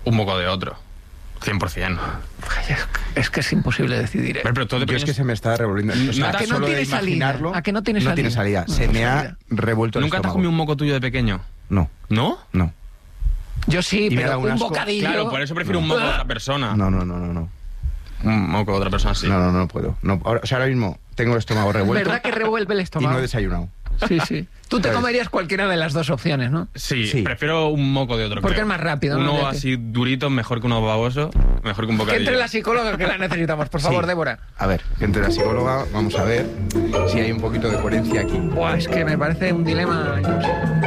un moco de otro. 100%. Es que es imposible decidir. Pero todo Yo es que se me está revolviendo. O sea, ¿A que no solo de tiene salida? imaginarlo, ¿A que no tiene salida? No tiene salida. No Se tiene me salida. ha revuelto el ¿Nunca te has estómago. comido un moco tuyo de pequeño? No, ¿No? no. Yo sí, Y me da pero un un asco. bocadillo... Claro, por eso prefiero un moco de otra persona. No. Un moco de otra persona, sí. No puedo. No, o sea, ahora mismo tengo el estómago revuelto. ¿Verdad que revuelve el Y estómago? no he desayunado. Sí. Tú te ¿Sabes? comerías cualquiera de las dos opciones, ¿no? Sí, prefiero un moco de otro. Porque creo. es más rápido, ¿no? Uno Ya que- así durito, mejor que uno baboso, mejor que un Que bocadillo. entre la psicóloga que la necesitamos, por favor, Sí. Débora. A ver, que entre la psicóloga, vamos a ver si hay un poquito de coherencia aquí. Buah, es que me parece un dilema... yo no sé.